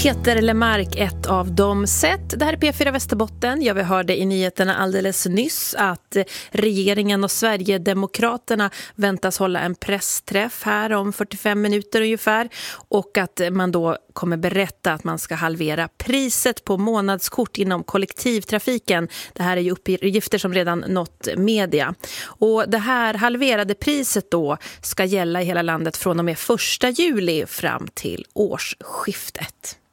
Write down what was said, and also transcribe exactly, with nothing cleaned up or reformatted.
Peter Lemark, ett av dem sett. Det här är P fyra Västerbotten. Ja, vi hörde i nyheterna alldeles nyss att regeringen och Sverigedemokraterna väntas hålla en pressträff här om fyrtiofem minuter ungefär. Och att man då kommer berätta att man ska halvera priset på månadskort inom kollektivtrafiken. Det här är ju uppgifter som redan nått media. Och det här halverade priset då ska gälla i hela landet från och med första juli fram till årsskiftet.